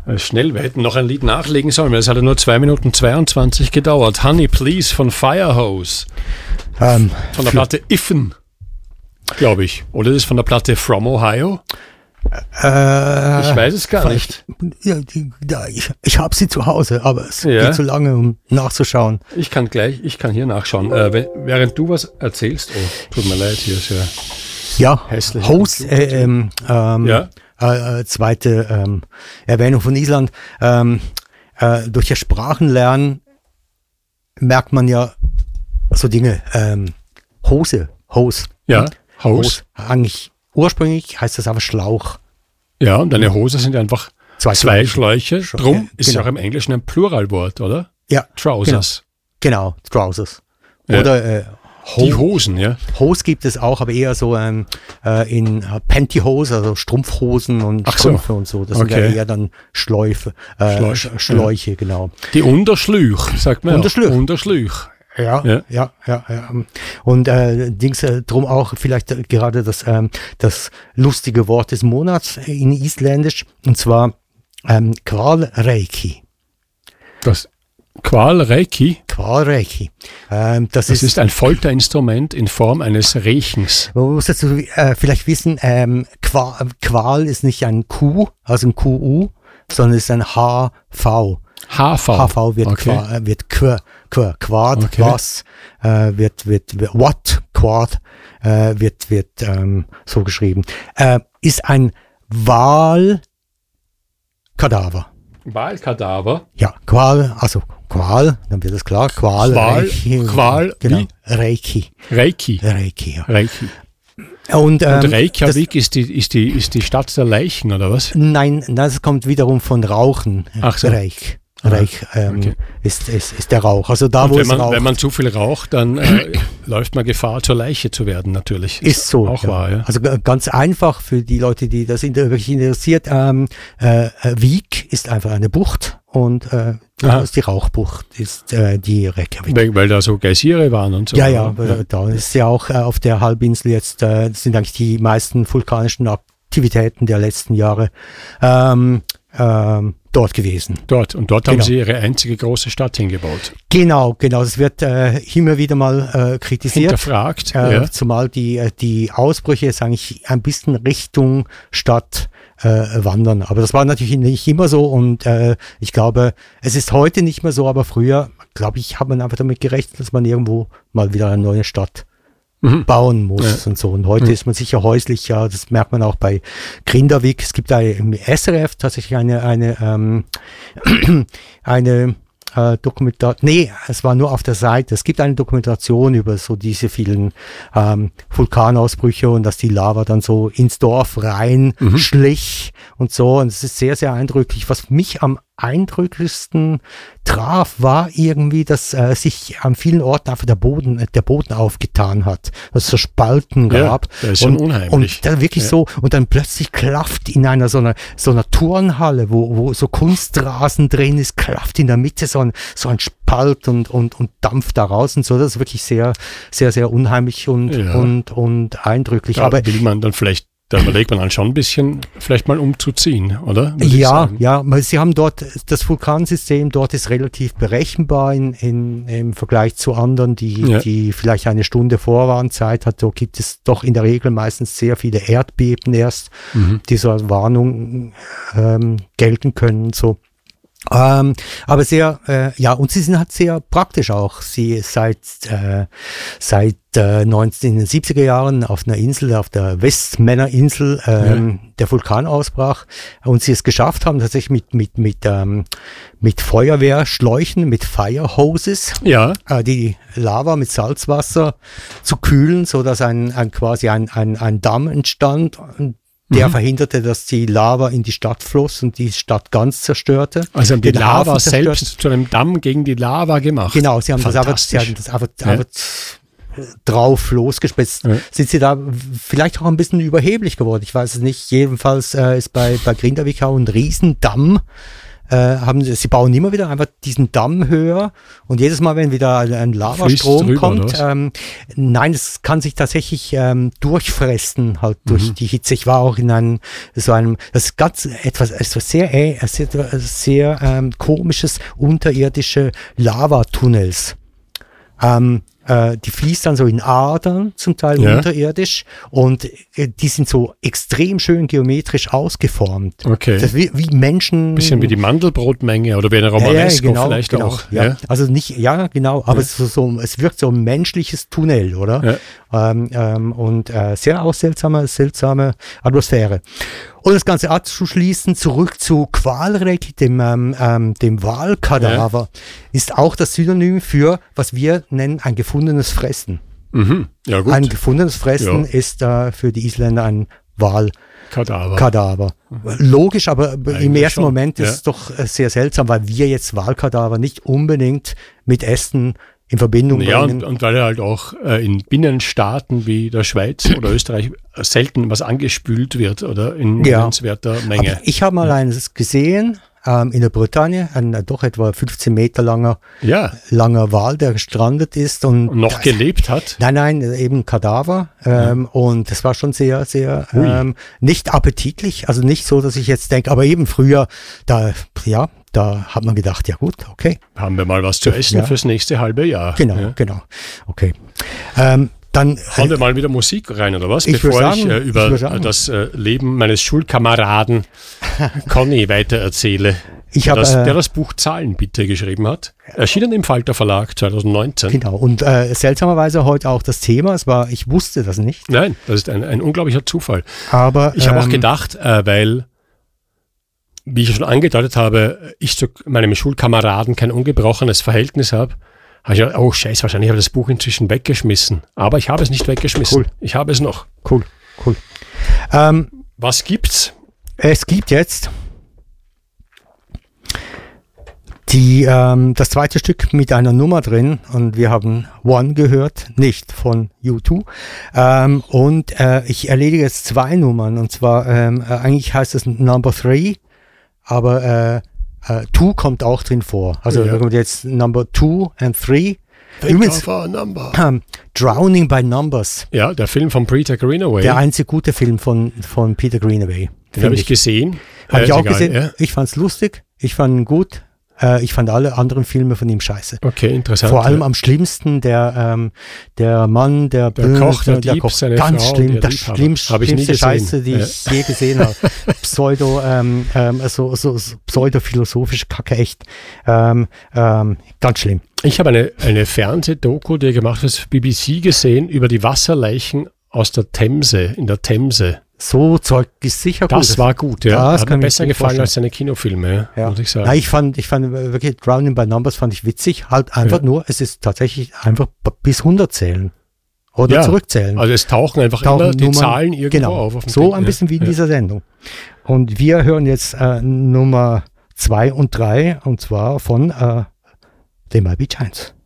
Schnell, wir hätten noch ein Lied nachlegen sollen, weil es hat ja nur 2 Minuten 22 gedauert. Honey Please von Firehose. Von der Platte Iffen, glaube ich. Oder ist es von der Platte From Ohio? Ich weiß es gar nicht. Ja, ich habe sie zu Hause, aber es geht zu lange, um nachzuschauen. Ich kann hier nachschauen. Während du was erzählst, tut mir leid, hier ist ja hässlich. Hose, zweite Erwähnung von Island. Durch das Sprachenlernen merkt man ja so Dinge. Hose. Ja, Hose. Eigentlich ursprünglich heißt das aber Schlauch. Ja, und eine Hose sind einfach zwei Schläuche. Drum ist es genau. auch im Englischen ein Pluralwort, oder? Ja. Trousers. Genau, Trousers. Ja. Oder die Hosen, ja. Hose gibt es auch, aber eher so in Pantyhose, also Strumpfhosen und Strümpfe und so. Das sind ja eher dann Schläuche, genau. Die Unterschlüch, sagt man. Unterschlüch. Ja. Und drum auch vielleicht gerade das lustige Wort des Monats in Isländisch, und zwar Kvalreiki. Das Kvalreiki? Kvalreiki. Das ist ein Folterinstrument in Form eines Rechens. Man muss dazu vielleicht wissen, Qual ist nicht ein Q, also ein QU, sondern ist ein HV. HV wird Quad, was, wird Quad, wird so geschrieben. Ist ein Wahlkadaver. Wahlkadaver? Ja, Qual, dann wird es klar. Qual, genau. Wie? Reiki. Und Reykjavik ist die Stadt der Leichen, oder was? Nein, das kommt wiederum von Rauchen. Ach so. Reich ist der Rauch. Also da, wo wenn man zu viel raucht, dann läuft man Gefahr, zur Leiche zu werden, natürlich. Ist so. Auch wahr, ja. Also ganz einfach für die Leute, die das wirklich interessiert. Vik ist einfach eine Bucht und die Rauchbucht ist die Reykjavik. Weil da so Geysire waren und so. Ja. Da ist ja auch auf der Halbinsel jetzt, das sind eigentlich die meisten vulkanischen Aktivitäten der letzten Jahre. Dort gewesen. Dort haben sie ihre einzige große Stadt hingebaut. Genau. Das wird immer wieder mal kritisiert. Hinterfragt. Zumal die Ausbrüche jetzt eigentlich ein bisschen Richtung Stadt wandern. Aber das war natürlich nicht immer so, und ich glaube, es ist heute nicht mehr so, aber früher, glaube ich, hat man einfach damit gerechnet, dass man irgendwo mal wieder eine neue Stadt bauen muss und so. Und heute ist man sicher häuslicher, das merkt man auch bei Grindavik. Es gibt da im SRF tatsächlich eine Dokumentation, es war nur auf der Seite. Es gibt eine Dokumentation über so diese vielen Vulkanausbrüche und dass die Lava dann so ins Dorf rein schlich und so. Und es ist sehr, sehr eindrücklich. Was mich am eindrücklichsten traf, war irgendwie, dass sich an vielen Orten einfach der Boden aufgetan hat. Dass es so Spalten gab. Ja, das ist schon unheimlich. Und dann wirklich so, und dann plötzlich klafft in einer so einer Turnhalle, wo so Kunstrasen drin ist, klafft in der Mitte so ein Spalt und Dampf da raus und so. Das ist wirklich sehr, sehr, sehr unheimlich und eindrücklich. Da will man dann vielleicht, da überlegt man dann schon ein bisschen, vielleicht mal umzuziehen, oder? Ja, weil sie haben dort, das Vulkansystem dort ist relativ berechenbar im Vergleich zu anderen, die vielleicht eine Stunde Vorwarnzeit hat. So gibt es doch in der Regel meistens sehr viele Erdbeben erst, die so als Warnung gelten können, so. Aber sehr, und sie sind halt sehr praktisch auch. Sie seit 1970er Jahren auf einer Insel, auf der Westmännerinsel, der Vulkan ausbrach und sie es geschafft haben, tatsächlich mit Feuerwehrschläuchen, mit Firehoses, die Lava mit Salzwasser zu kühlen, so dass quasi ein Damm entstand. Der verhinderte, dass die Lava in die Stadt floss und die Stadt ganz zerstörte. Also haben die Lava selbst zu einem Damm gegen die Lava gemacht. Genau, sie haben das einfach drauf losgespitzt. Ja. Sind sie da vielleicht auch ein bisschen überheblich geworden? Ich weiß es nicht. Jedenfalls ist bei Grindavik auch ein Riesendamm sie bauen immer wieder einfach diesen Damm höher und jedes Mal, wenn wieder ein Lavastrom drüber, kommt, nein, es kann sich tatsächlich durchfressen, halt durch die Hitze. Ich war auch in das ist ganz etwas sehr komisches, unterirdische Lavatunnels. Die fließt dann so in Adern, zum Teil unterirdisch, und die sind so extrem schön geometrisch ausgeformt. Okay. Das ist wie Menschen. Bisschen wie die Mandelbrotmenge oder wie eine Romanesco vielleicht auch. Ja. Also nicht, genau, aber es wirkt so ein menschliches Tunnel, oder? Ja. Und sehr auch seltsame Atmosphäre. Und das Ganze abzuschließen, zurück zu Qualreck, dem Walkadaver, ist auch das Synonym für, was wir nennen, ein gefundenes Fressen. Mhm. Ja, gut. Ein gefundenes Fressen ist für die Isländer ein Walkadaver. Logisch, aber eigentlich im ersten Moment ist es doch sehr seltsam, weil wir jetzt Walkadaver nicht unbedingt mit Essen in Verbindung bringen. Ja, und weil halt auch in Binnenstaaten wie der Schweiz oder Österreich selten was angespült wird oder in nennenswerter Menge. Aber ich habe mal eines gesehen in der Bretagne, ein doch etwa 15 Meter langer Wal, der gestrandet ist. Und noch gelebt hat? Nein, eben Kadaver. Und das war schon sehr, sehr nicht appetitlich, also nicht so, dass ich jetzt denke, aber eben früher, da hat man gedacht, ja gut, okay. Haben wir mal was zu essen fürs nächste halbe Jahr. Genau. Okay. Dann hauen wir mal wieder Musik rein, oder was? Bevor ich über das Leben meines Schulkameraden Conny weitererzähle. Der das Buch Zahlen bitte geschrieben hat. Erschienen im Falter Verlag 2019. Genau, und seltsamerweise heute auch das Thema. Ich wusste das nicht. Nein, das ist ein unglaublicher Zufall. Aber ich habe auch gedacht, weil, wie ich schon angedeutet habe, ich zu meinem Schulkameraden kein ungebrochenes Verhältnis habe, ich gedacht, oh Scheiße, wahrscheinlich habe ich das Buch inzwischen weggeschmissen. Aber ich habe es nicht weggeschmissen. Cool. Ich habe es noch. Cool. Was gibt's? Es gibt jetzt das zweite Stück mit einer Nummer drin, und wir haben One gehört, nicht von U2. Und ich erledige jetzt 2 Nummern, und zwar eigentlich heißt es Number 3, aber 2 kommt auch drin vor. Also kommt jetzt Number 2 and 3. Übrigens, Drowning by Numbers. Ja, der Film von Peter Greenaway. Der einzige gute Film von Peter Greenaway. Den habe ich gesehen. Habe ich auch gesehen. Ja. Ich fand es lustig. Ich fand ihn gut. Ich fand alle anderen Filme von ihm scheiße. Okay, interessant. Vor allem am schlimmsten der Mann, der Koch, der Dieb, seine ganz Frau, schlimm, das schlimmste Scheiße, die ich je gesehen habe. Pseudo-philosophische Kacke, echt. Ganz schlimm. Ich habe eine Fernsehdoku, die er gemacht hat, für BBC gesehen, über die Wasserleichen aus der Themse, in der Themse. So Zeug ist sicher gut. Das war gut, ja. Hat mir besser gefallen als seine Kinofilme, muss ich sagen. Ja, ich fand wirklich Drowning by Numbers fand ich witzig. Halt einfach nur, es ist tatsächlich einfach bis 100 zählen. Oder zurückzählen. Also es tauchen immer die Nummern, Zahlen irgendwo auf dem so Ding, ein bisschen wie in dieser Sendung. Und wir hören jetzt Nummer 2 und 3, und zwar von They Might Be Giants.